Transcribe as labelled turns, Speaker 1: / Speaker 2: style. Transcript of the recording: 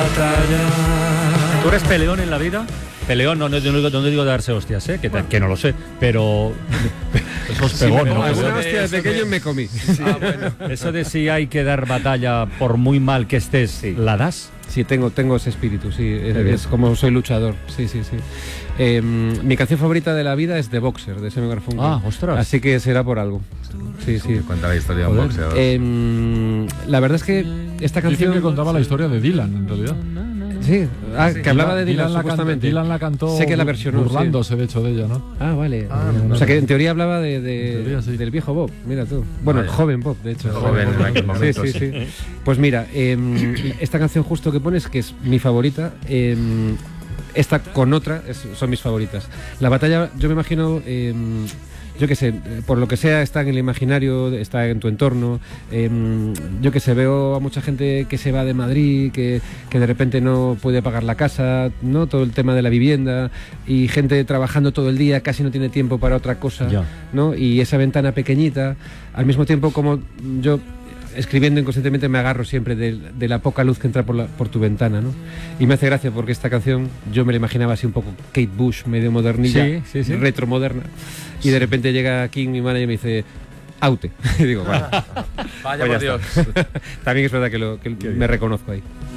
Speaker 1: batalla.
Speaker 2: ¿Tú eres peleón en la vida? Peleón, no digo de darse hostias, que no lo sé, pero eso es pegón, ¿no?
Speaker 3: Alguna hostia de pequeño me comí.
Speaker 2: Eso de si hay que dar batalla por muy mal que estés,
Speaker 3: Sí.
Speaker 2: ¿la das?
Speaker 3: Sí, tengo ese espíritu, sí. Es como soy luchador, sí. Mi canción favorita de la vida es The Boxer, de Simon Garfunkel.
Speaker 2: Ah, ostras.
Speaker 3: Así que será por algo. Sí.
Speaker 4: Cuenta la historia de un boxeador.
Speaker 3: La verdad es que esta
Speaker 5: Dicen
Speaker 3: canción...
Speaker 5: que contaba la historia de Dylan, en realidad.
Speaker 3: Sí, que hablaba de Dylan,
Speaker 5: la
Speaker 3: supuestamente.
Speaker 5: Dylan la cantó
Speaker 3: Sé que la versionó,
Speaker 5: burlándose, de hecho, de ella, ¿no?
Speaker 3: Ah, vale. O sea, que en teoría hablaba
Speaker 5: teoría, sí.
Speaker 3: del viejo Bob, mira tú. Bueno, el joven Bob, de hecho.
Speaker 4: Joven en aquel momento,
Speaker 3: Sí. Pues mira, esta canción justo que pones, que es mi favorita, esta con otra son mis favoritas. La batalla, yo me imagino... yo qué sé, por lo que sea, está en el imaginario, está en tu entorno. Yo qué sé, veo a mucha gente que se va de Madrid, que de repente no puede pagar la casa, ¿no? Todo el tema de la vivienda, y gente trabajando todo el día, casi no tiene tiempo para otra cosa, ¿no? Y esa ventana pequeñita, al mismo tiempo como yo... escribiendo inconscientemente me agarro siempre de la poca luz que entra por tu ventana, ¿no? Y me hace gracia porque esta canción yo me la imaginaba así un poco Kate Bush, medio modernilla,
Speaker 2: sí.
Speaker 3: retromoderna, y de repente llega King, mi manager, y me dice Aute. Y digo, vale.
Speaker 4: Vaya por Dios.
Speaker 3: También es verdad que me reconozco ahí.